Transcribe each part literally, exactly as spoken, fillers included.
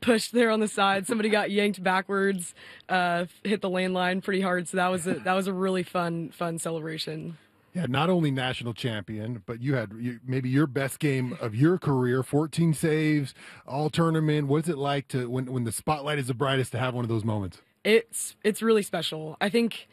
pushed there on the side. Somebody got yanked backwards, uh, hit the landline pretty hard. So that was a, that was a really fun fun celebration. Yeah, not only national champion, but you had you, maybe your best game of your career, fourteen saves, all tournament. What's it like to when when the spotlight is the brightest to have one of those moments? It's it's really special. I think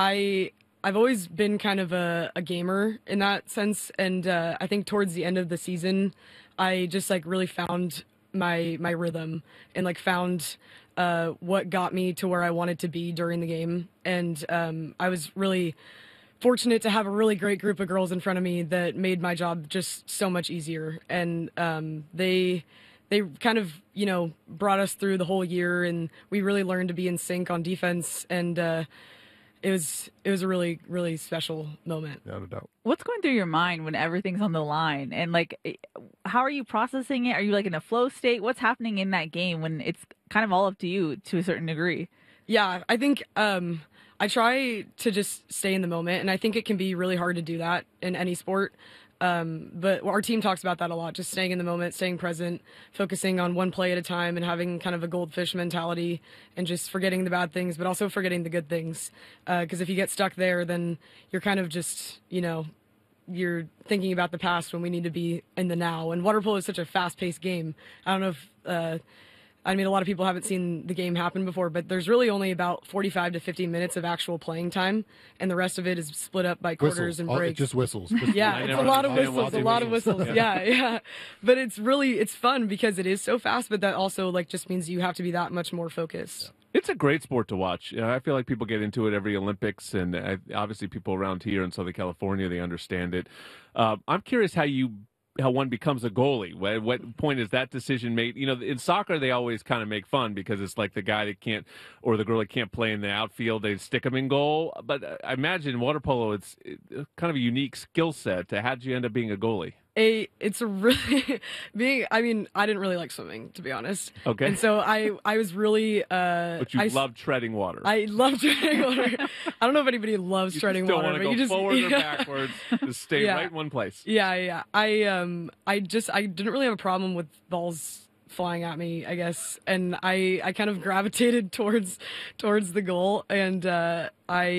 I I've always been kind of a, a gamer in that sense, and uh, I think towards the end of the season, I just like really found my my rhythm and like found uh, what got me to where I wanted to be during the game, and um, I was really fortunate to have a really great group of girls in front of me that made my job just so much easier. And um, they they kind of, you know, brought us through the whole year, and we really learned to be in sync on defense. And uh, it was it was a really, really special moment. Without a doubt. What's going through your mind when everything's on the line? And, like, how are you processing it? Are you, like, in a flow state? What's happening in that game when it's kind of all up to you to a certain degree? Yeah, I think um, I try to just stay in the moment, and I think it can be really hard to do that in any sport. Um, but our team talks about that a lot, just staying in the moment, staying present, focusing on one play at a time, and having kind of a goldfish mentality, and just forgetting the bad things, but also forgetting the good things. Because uh, if you get stuck there, then you're kind of just, you know, you're thinking about the past when we need to be in the now. And water polo is such a fast-paced game. I don't know if... Uh, I mean, a lot of people haven't seen the game happen before, but there's really only about forty-five to fifty minutes of actual playing time, and the rest of it is split up by quarters Whistles. and All, breaks. just whistles. whistles. Yeah, I it's never a lot of understand whistles, a why lot they of whistle. whistles. Yeah, yeah. But it's really, it's fun because it is so fast, but that also like just means you have to be that much more focused. It's a great sport to watch. You know, I feel like people get into it every Olympics, and uh, obviously people around here in Southern California, they understand it. Uh, I'm curious how you how one becomes a goalie. What, what point is that decision made? You know, in soccer, they always kind of make fun because it's like the guy that can't, or the girl that can't play in the outfield, they stick them in goal. But I imagine in water polo, it's kind of a unique skill set. How'd you end up being a goalie? A, it's a really being. I mean, I didn't really like swimming, to be honest. Okay. And so I, I was really. Uh, but you I, love treading water. I love treading water. I don't know if anybody loves you treading just don't water, want to but go you just forward yeah. or backwards. Just stay Yeah. right in one place. Yeah, yeah. I um, I just I didn't really have a problem with balls flying at me, I guess, and I I kind of gravitated towards towards the goal, and uh,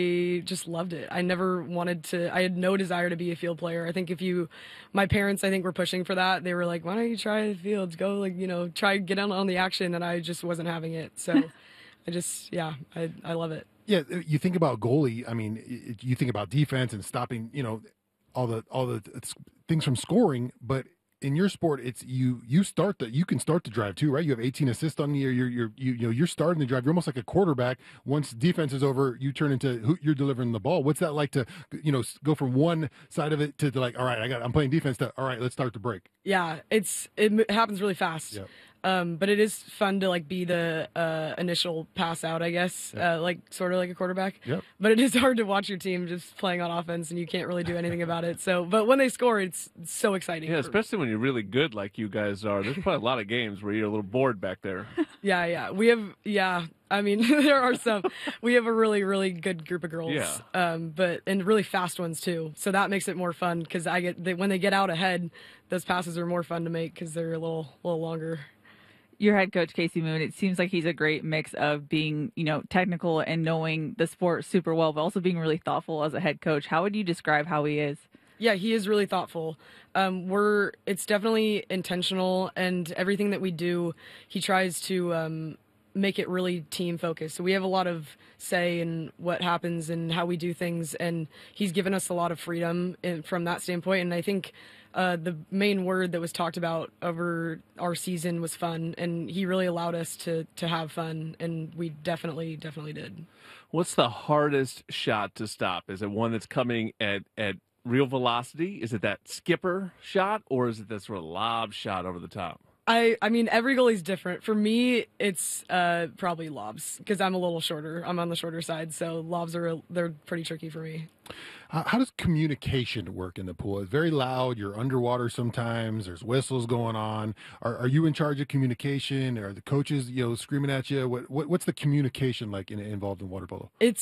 I just loved it. I never wanted to. I had no desire to be a field player. I think if you, my parents, I think were pushing for that. They were like, "Why don't you try the fields? Go like you know, try get on on the action," and I just wasn't having it. So, I just yeah, I I love it. Yeah, you think about goalie. I mean, it- you think about defense and stopping. You know, all the all the things from scoring, but in your sport, it's you. You start the. You can start the drive too, right? You have eighteen assists on the year. You're, you're, you, you know, you're starting the drive. You're almost like a quarterback. Once defense is over, you turn into who you're delivering the ball. What's that like to, you know, go from one side of it to, to like, all right, I got, I'm playing defense. To all right, let's start the break. Yeah, it's it m- happens really fast. Yeah. Um, but it is fun to like be the uh, initial pass out, I guess, Yeah. uh, like sort of like a quarterback. Yep. But it is hard to watch your team just playing on offense, and you can't really do anything about it. So, but when they score, it's, it's so exciting. Yeah, for- especially when you're really good like you guys are. There's probably a lot of games where you're a little bored back there. Yeah, yeah. We have, yeah. I mean, there are some. We have a really, really good group of girls. Yeah. Um, but and really fast ones too. So that makes it more fun because I get they, when they get out ahead, those passes are more fun to make because they're a little, little longer. Your head coach, Casey Moon, it seems like he's a great mix of being, you know, technical and knowing the sport super well, but also being really thoughtful as a head coach. How would you describe how he is? Yeah, he is really thoughtful. Um, we're it's definitely intentional, and everything that we do, he tries to um, make it really team focused. So we have a lot of say in what happens and how we do things, and he's given us a lot of freedom in, from that standpoint. And I think uh, the main word that was talked about over our season was fun, and he really allowed us to to have fun, and we definitely definitely did. What's the hardest shot to stop? Is it one that's coming at, at real velocity? Is it that skipper shot, or is it that sort of lob shot over the top? I, I mean, every goalie's different. For me, it's uh, probably lobs because I'm a little shorter. I'm on the shorter side, so lobs are they're pretty tricky for me. How, how does communication work in the pool? It's very loud. You're underwater sometimes. There's whistles going on. Are, are you in charge of communication? Are the coaches, you know, screaming at you? What, what what's the communication like in, involved in water polo? It's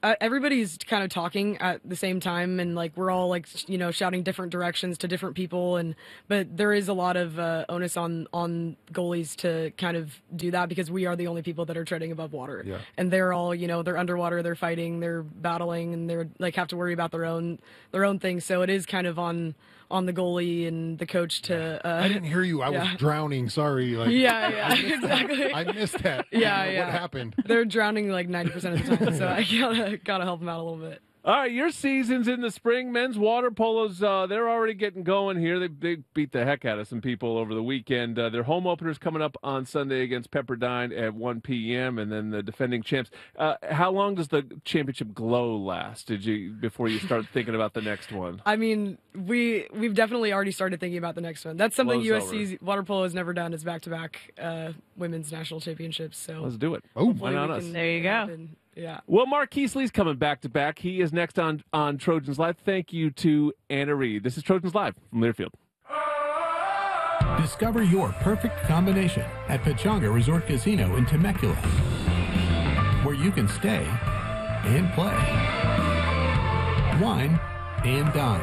uh, everybody's kind of talking at the same time, and like we're all like you know shouting different directions to different people, and but there is a lot of uh, onus on on goalies to kind of do that because we are the only people that are treading above water, Yeah. and they're all you know they're underwater, they're fighting, they're battling, and they're like have to worry about their own their own things. So it is kind of on on the goalie and the coach to. Uh, I didn't hear you. I yeah. was drowning. Sorry. Like, yeah, yeah, exactly. I missed that. Yeah, I don't know yeah. What happened? They're drowning like ninety percent of the time, so I gotta gotta help them out a little bit. All right, your season's in the spring. Men's water polo's, uh, they're already getting going here. They, they beat the heck out of some people over the weekend. Uh, their home opener's coming up on Sunday against Pepperdine at one p.m., and then the defending champs. Uh, how long does the championship glow last Did you before you start thinking about the next one? I mean, we, we've definitely already started thinking about the next one. That's something Glow's U S C's over. water polo has never done is back-to-back uh, women's national championships. So Let's do it. Oh, Why not us? There you go. happen. Yeah. Well, Marquise Lee's coming back to back. He is next on, on Trojans Live. Thank you to Anna Reed. This is Trojans Live from Learfield. Discover your perfect combination at Pechanga Resort Casino in Temecula, where you can stay and play, wine and dine,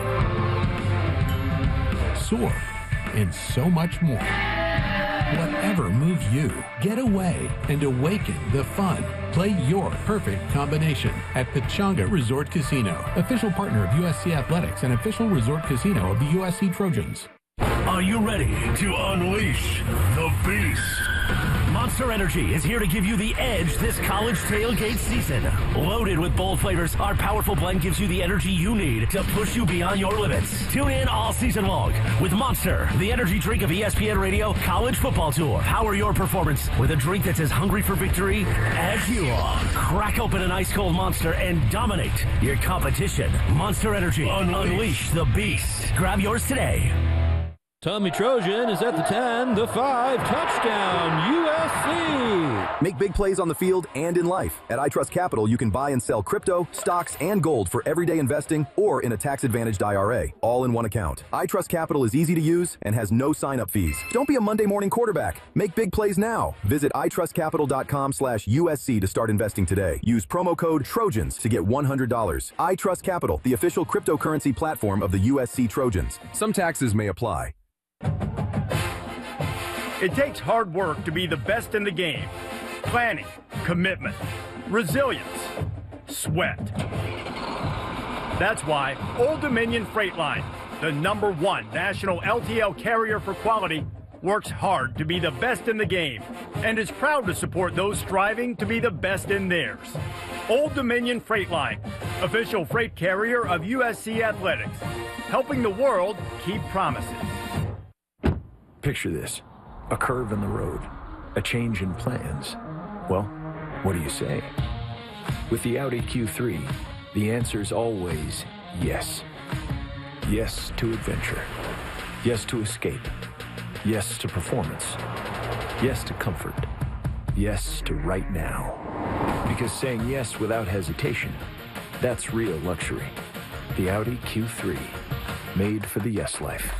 soar, and so much more. Whatever moves you, get away and awaken the fun. Play your perfect combination at Pechanga Resort Casino, official partner of U S C Athletics and official resort casino of the U S C Trojans. Are you ready to unleash the beast? Monster Energy is here to give you the edge this college tailgate season. Loaded with bold flavors, our powerful blend gives you the energy you need to push you beyond your limits. Tune in all season long with Monster, the energy drink of E S P N Radio College Football Tour. Power your performance with a drink that's as hungry for victory as you are. Crack open an ice-cold Monster and dominate your competition. Monster Energy. Unleash, Unleash the beast. Grab yours today. Tommy Trojan is at the ten, the five, touchdown, U S C. Make big plays on the field and in life. At iTrust Capital, you can buy and sell crypto, stocks, and gold for everyday investing or in a tax-advantaged I R A, all in one account. iTrust Capital is easy to use and has no sign-up fees. Don't be a Monday morning quarterback. Make big plays now. Visit itrustcapital.com slash USC to start investing today. Use promo code Trojans to get one hundred dollars. iTrust Capital, the official cryptocurrency platform of the U S C Trojans. Some taxes may apply. It takes hard work to be the best in the game. Planning, commitment, resilience, sweat. That's why Old Dominion Freight Line, the number one national L T L carrier for quality, works hard to be the best in the game and is proud to support those striving to be the best in theirs. Old Dominion Freight Line, official freight carrier of U S C Athletics, helping the world keep promises. Picture this, a curve in the road, a change in plans. Well, what do you say? With the Audi Q three, the answer's always yes. Yes to adventure. Yes to escape. Yes to performance. Yes to comfort. Yes to right now. Because saying yes without hesitation, that's real luxury. The Audi Q three, made for the yes life.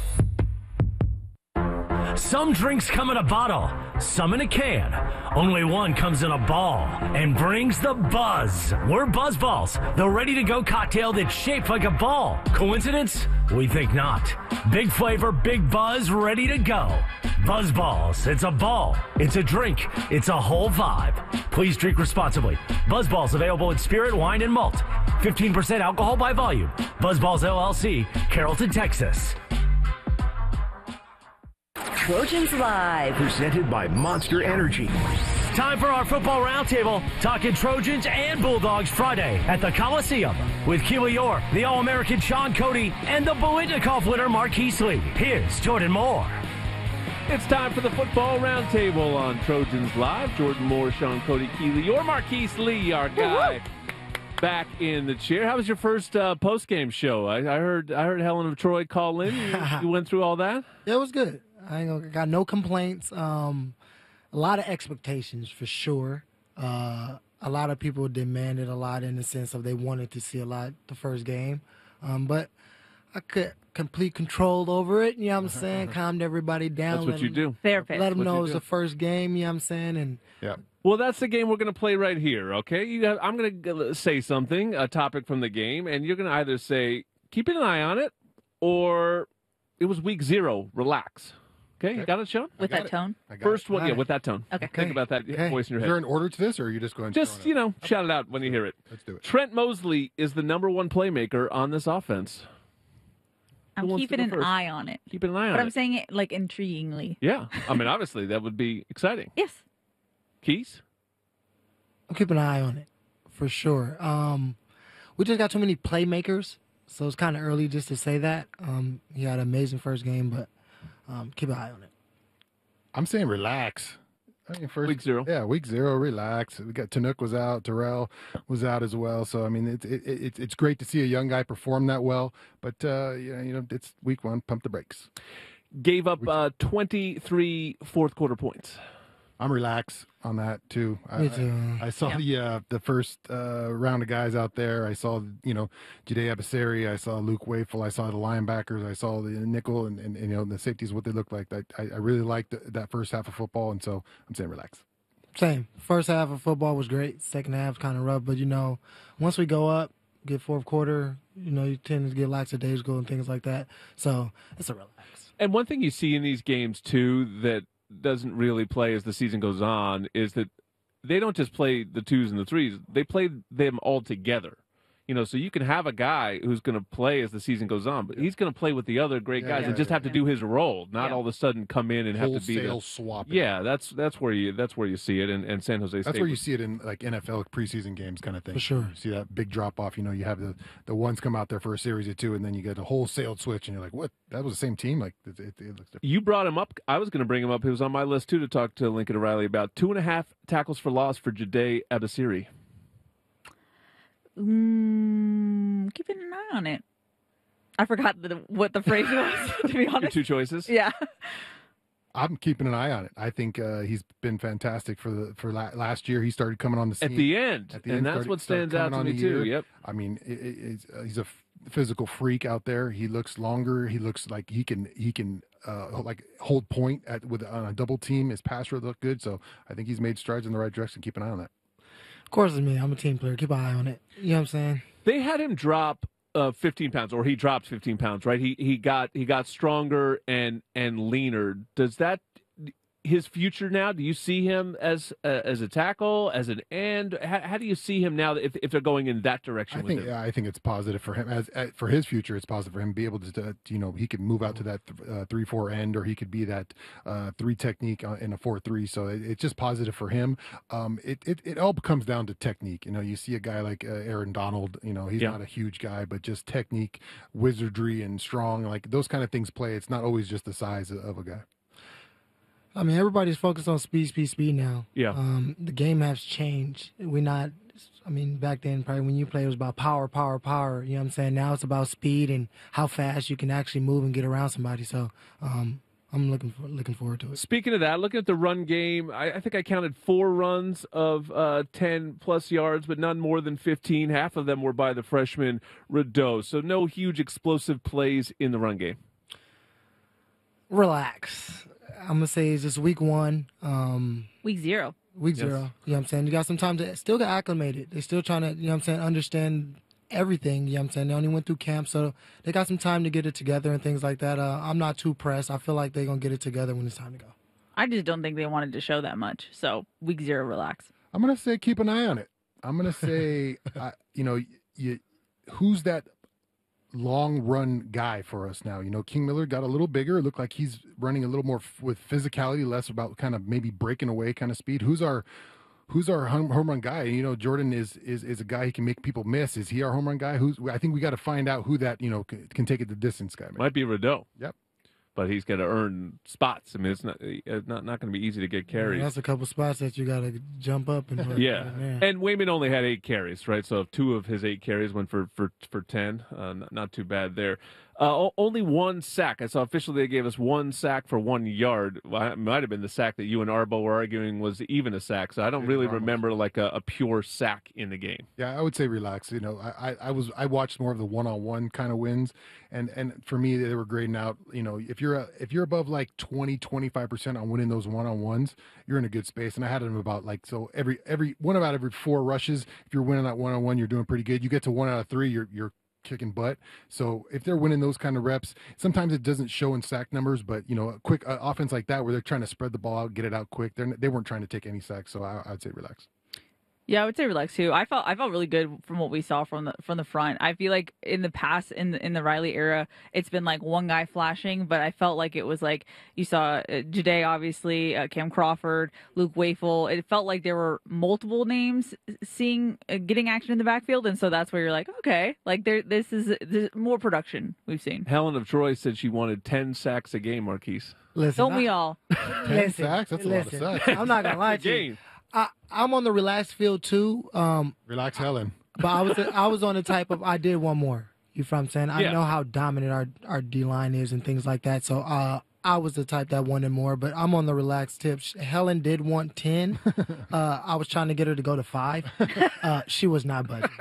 Some drinks come in a bottle, some in a can. Only one comes in a ball and brings the buzz. We're Buzz Balls, the ready-to-go cocktail that's shaped like a ball. Coincidence? We think not. Big flavor, big buzz, ready to go. Buzz Balls. It's a ball. It's a drink. It's a whole vibe. Please drink responsibly. Buzz Balls available in spirit, wine, and malt. fifteen percent alcohol by volume. Buzz Balls L L C, Carrollton, Texas. Trojans Live. Presented by Monster Energy. Time for our football roundtable, talking Trojans and Bulldogs Friday at the Coliseum with Keely Orr, the All-American Sean Cody, and the Biletnikoff winner Marquise Lee. Here's Jordan Moore. It's time for the football roundtable on Trojans Live. Jordan Moore, Sean Cody, Keely, your Marquise Lee, our guy, back in the chair. How was your first uh, post-game show? I, I heard I heard Helen of Troy call in. You, you went through all that? Yeah, it was good. I ain't gonna, got no complaints. Um, a lot of expectations for sure. Uh, a lot of people demanded a lot in the sense of they wanted to see a lot the first game. Um, but I could complete control over it. You know what I'm saying? Calmed everybody down. That's what let you them- do. Therapist. Let them What know you it was do. the first game. You know what I'm saying? And Yeah. Well, that's the game we're going to play right here, okay? You got, I'm going to say something, a topic from the game, and you're going to either say, keep an eye on it, or it was week zero, relax. Okay, you got it, Sean? With got that it. tone? I got First it. one, yeah, Alright. with that tone. Okay. Think about that Okay. voice in your Is head. there an order to this, or are you just going? Just, you know, shout it out when you hear it. Let's do it. Trent Mosley is the number one playmaker on this offense. I'm wants to keeping go an first? eye on it. Keep an eye on But it. I'm saying it like intriguingly. Yeah, I mean, obviously, that would be exciting. Yes. Keys? I'll keep an eye on it for sure. Um, we just got too many playmakers, so it's kind of early just to say that. Um, he had an amazing first game, but um, keep an eye on it. I'm saying relax. I mean, first, Week zero. Yeah, week zero, relax. We got Tanuk was out, Terrell was out as well. So I mean, it's it, it, it's great to see a young guy perform that well. But uh, yeah, you know, it's week one. Pump the brakes. Gave up uh, twenty-three fourth quarter points. I'm relaxed on that too. I, Me too. I, I saw the uh, the first uh, round of guys out there. I saw you know Jide Abasari. I saw Luke Wafel. I saw the linebackers. I saw the nickel and, and, and you know the safeties, what they look like. I, I really liked the, that first half of football, and so I'm saying relax. Same. First half of football was great. Second half kind of rough, but you know, once we go up, get fourth quarter, you know, you tend to get lackadaisical and things like that. So it's a relax. And one thing you see in these games, too, that doesn't really play as the season goes on is that they don't just play the twos and the threes. They play them all together. You know, so you can have a guy who's going to play as the season goes on, but he's going to play with the other great Yeah, guys yeah, and just yeah, have to do his role, not Yeah. all of a sudden come in and have to be Wholesale the swapping. Yeah, that's that's where you that's where you see it, and, and San Jose State. That's where you was- see it in like N F L preseason games kind of thing. For sure. You see that big drop off. You know, you have the the ones come out there for a series or two, and then you get a wholesale switch, and you're like, "What? That was the same team?" Like it, it, it looks different. You brought him up. I was going to bring him up. He was on my list too to talk to Lincoln O'Reilly about two and a half tackles for loss for Jide Abasiri. Mm, keeping an eye on it. I forgot the, what the phrase was, to be Your honest. two choices. Yeah. I'm keeping an eye on it. I think uh, he's been fantastic for the for la- last year. He started coming on the scene At the end, At the and end, that's started- what started stands out coming to on me the too. year. Yep. I mean, it, it, it's, uh, he's a f- physical freak out there. He looks longer. He looks like he can he can uh, like hold point at with on a double team. His pass rush look good. So I think he's made strides in the right direction. Keep an eye on that. Of course, it's me. I'm a team player. Keep an eye on it. You know what I'm saying? They had him drop uh, fifteen pounds, or he dropped fifteen pounds, right? He he got he got stronger and and leaner. Does that his future now? Do you see him as uh, as a tackle, as an end? How, how do you see him now if if they're going in that direction I with think him? yeah, I think it's positive for him as, as for his future. It's positive for him to be able to, to you know he could move out to that uh, three four end, or he could be that uh, three technique uh, in a four three. So it, it's just positive for him. Um, it, it it all comes down to technique. You know, you see a guy like uh, Aaron Donald. You know, he's Yeah. not a huge guy, but just technique, wizardry, and strong. Like those kind of things play. It's not always just the size of, of a guy. I mean, everybody's focused on speed, speed, speed now. Yeah. Um, the game has changed. We're not, I mean, back then, probably when you played, it was about power, power, power. You know what I'm saying? Now it's about speed and how fast you can actually move and get around somebody. So um, I'm looking for, looking forward to it. Speaking of that, looking at the run game, I, I think I counted four runs of uh, ten plus yards, but none more than fifteen. Half of them were by the freshman Rideau. So no huge explosive plays in the run game. Relax. I'm going to say it's just week one. Um, Week zero. Week Yes. zero. You know what I'm saying? You got some time to still get acclimated. They're still trying to, you know what I'm saying, understand everything. You know what I'm saying? They only went through camp, so they got some time to get it together and things like that. Uh, I'm not too pressed. I feel like they're going to get it together when it's time to go. I just don't think they wanted to show that much. So week zero, relax. I'm gonna say keep an eye on it. I'm gonna say, uh, you know, you, who's that long run guy for us now? You know, King Miller got a little bigger. It looked like he's running a little more f- with physicality, less about kind of maybe breaking away kind of speed. Who's our Who's our home, home run guy? You know, Jordan is, is is a guy who can make people miss. Is he our home run guy? Who's? I think we got to find out who that you know can, can take it the distance guy. Might be Rideau. Yep. But he's got to earn spots. I mean, it's not it's not, not going to be easy to get carries. That's a couple spots that you got to jump up and work. Yeah, Man. and Wayman only had eight carries, right? So two of his eight carries went for for for ten. Uh, not, not too bad there. Uh, only one sack. I saw officially they gave us one sack for one yard. Well, it might have been the sack that you and Arbo were arguing was even a sack. So I don't really remember like a, a pure sack in the game. Yeah, I would say relax. You know, I, I, I was I watched more of the one-on-one kind of wins, and and for me they were grading out. You know, if you're a, if you're above like twenty, twenty-five percent on winning those one-on-ones, you're in a good space. And I had them about like so every every one about every four rushes. If you're winning that one-on-one, you're doing pretty good. You get to one out of three, you're you're kicking butt. So if they're winning those kind of reps, sometimes it doesn't show in sack numbers, but you know, a quick uh, offense like that where they're trying to spread the ball out, get it out quick, they're, they weren't trying to take any sacks. So I, I'd say relax. Yeah, I would say relax too. I felt I felt really good from what we saw from the from the front. I feel like in the past, in the, in the Riley era, it's been like one guy flashing, but I felt like it was like you saw uh, Jade, obviously, uh, Cam Crawford, Luke Wafel. It felt like there were multiple names seeing uh, getting action in the backfield, and so that's where you're like, okay, like there this is this, more production we've seen. Helen of Troy said she wanted ten sacks a game, Marquise. Listen, Don't I, we all? ten listen, sacks? That's listen, a lot of sacks. I'm not gonna lie to you. I, I'm on the relaxed field too. Um, Relax, Helen. But I was I was on the type of I did one more. You feel what I'm saying? I Yeah. know how dominant our our D line is and things like that. So uh, I was the type that wanted more. But I'm on the relaxed tip. Helen did want ten. uh, I was trying to get her to go to five. Uh, she was not budging.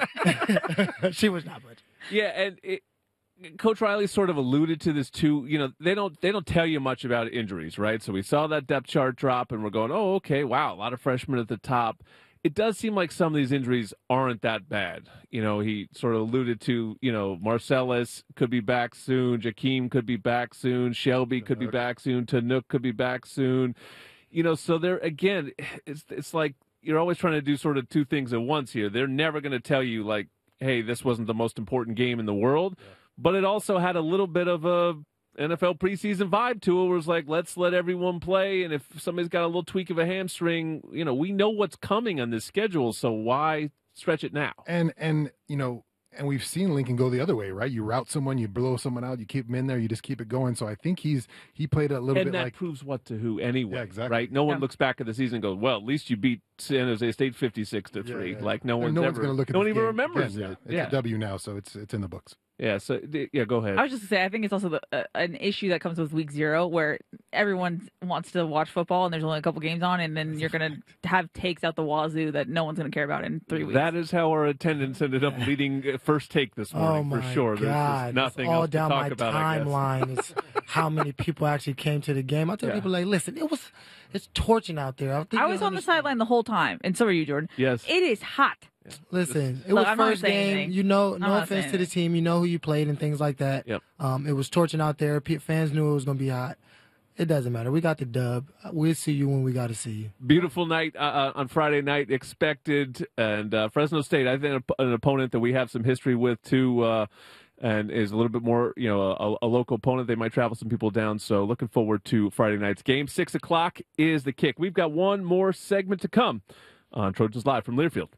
she was not budging. Yeah, and it, Coach Riley sort of alluded to this too. You know, they don't they don't tell you much about injuries, right? So we saw that depth chart drop, and we're going, oh, okay, wow, a lot of freshmen at the top. It does seem like some of these injuries aren't that bad. You know, he sort of alluded to, you know, Marcellus could be back soon, Jakeem could be back soon, Shelby could be back soon, Tanook could be back soon. You know, so there again, it's it's like you're always trying to do sort of two things at once here. They're never going to tell you like, hey, this wasn't the most important game in the world. Yeah. But it also had a little bit of a N F L preseason vibe to it, where it's like, let's let everyone play, and if somebody's got a little tweak of a hamstring, you know, we know what's coming on this schedule, so why stretch it now? And and you know, and we've seen Lincoln go the other way, right? You route someone, you blow someone out, you keep them in there, you just keep it going. So I think he's he played a little and bit that like proves what to who anyway. Yeah, exactly. Right? No one Yeah. looks back at the season and goes, well, at least you beat San Jose State fifty-six to three. Yeah, yeah. Like no And one's no ever, one's going to look at no one this even game remembers again. that. Yeah, it's Yeah. a W now, so it's it's in the books. Yeah. So yeah, go ahead. I was just gonna say, I think it's also the, uh, an issue that comes with week zero, where everyone wants to watch football, and there's only a couple games on, and then you're gonna have takes out the wazoo that no one's gonna care about in three weeks. That is how our attendance ended up leading uh, first take this Oh morning my for sure. There's God! just nothing it's all else down to talk my about. I guess. timeline. It's how many people actually came to the game. I tell Yeah. people like, listen, it was it's torching out there. I, think I you was on the understand. sideline the whole time, and so are you, Jordan. Yes. It is hot. Listen, it Look, was I'm not first saying game. anything. You know, I'm no not offense saying to the team. You know who you played and things like that. Yep. Um, it was torching out there. P- fans knew it was going to be hot. It doesn't matter. We got the dub. We'll see you when we got to see you. Beautiful night uh, uh, on Friday night expected, and uh, Fresno State, I think an opponent that we have some history with too, uh, and is a little bit more, you know, a, a local opponent. They might travel some people down, so looking forward to Friday night's game. Six o'clock is the kick. We've got one more segment to come on Trojans Live from Learfield.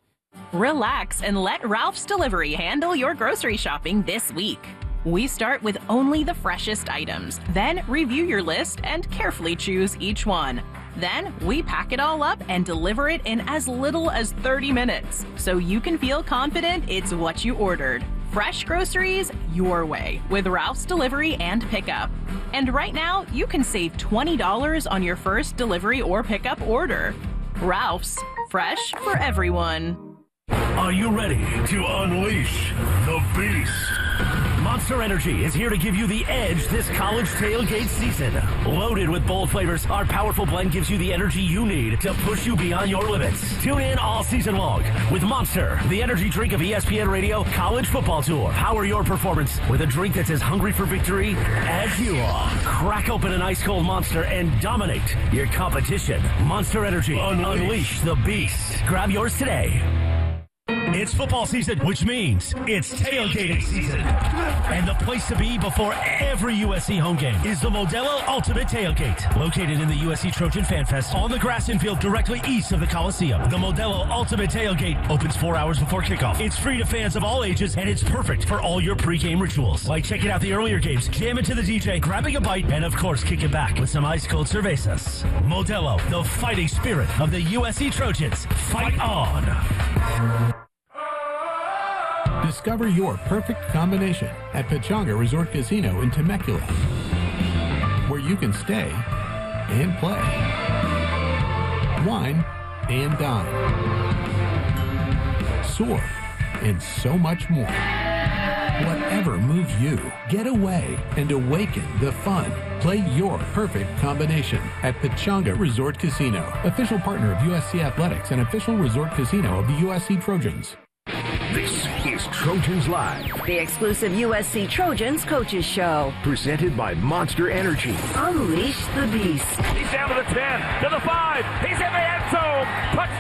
Relax and let Ralph's Delivery handle your grocery shopping this week. We start with only the freshest items, then review your list and carefully choose each one. Then we pack it all up and deliver it in as little as thirty minutes, so you can feel confident it's what you ordered. Fresh groceries your way with Ralph's Delivery and Pickup. And right now, you can save twenty dollars on your first delivery or pickup order. Ralph's, fresh for everyone. Are you ready to unleash the beast? Monster Energy is here to give you the edge this college tailgate season. Loaded with bold flavors, our powerful blend gives you the energy you need to push you beyond your limits. Tune in all season long with Monster, the energy drink of E S P N Radio College Football Tour. Power your performance with a drink that's as hungry for victory as you are. Crack open an ice cold Monster and dominate your competition. Monster Energy, unleash, unleash the beast. Grab yours today. It's football season, which means it's tailgating season. And the place to be before every U S C home game is the Modelo Ultimate Tailgate. Located in the U S C Trojan Fan Fest on the grass infield directly east of the Coliseum. The Modelo Ultimate Tailgate opens four hours before kickoff. It's free to fans of all ages, and it's perfect for all your pregame rituals. Like checking out the earlier games, jamming to the D J, grabbing a bite, and of course kicking back with some ice-cold cervezas. Modelo, the fighting spirit of the U S C Trojans. Fight on! Discover your perfect combination at Pechanga Resort Casino in Temecula, where you can stay and play, wine and dine, soar, and so much more. Whatever moves you, get away and awaken the fun. Play your perfect combination at Pechanga Resort Casino, official partner of U S C Athletics and official resort casino of the U S C Trojans. This is Trojans Live, The exclusive U S C Trojans Coaches Show. presented by Monster Energy. Unleash the beast. He's down to the ten, to the five. He's in the end zone. Touchdown.